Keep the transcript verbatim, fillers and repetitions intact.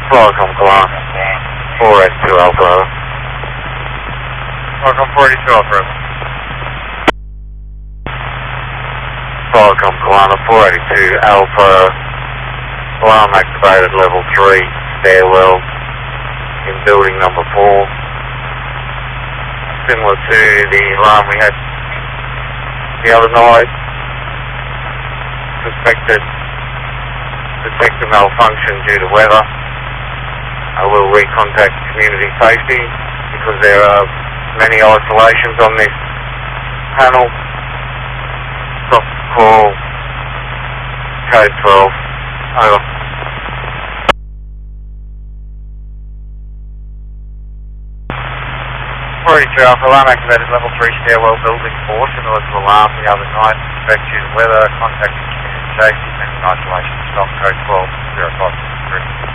Welcome, Kalana. four eighty-two Alpha. Welcome, four eighty-two Alpha. Welcome, Kalana, four eighty-two Alpha. Alarm activated level three, stairwell in building number four. Similar to the alarm we had the other night. Suspected detector malfunction due to weather. I will recontact community safety because there are many isolations on this panel. Stop call, code twelve, over. four eighty-two Alpha, alarm activated level three, stairwell building four, similar to alarm the other night. Suspect due to weather, contacting community safety, and isolation. Stop code twelve, zero five six three.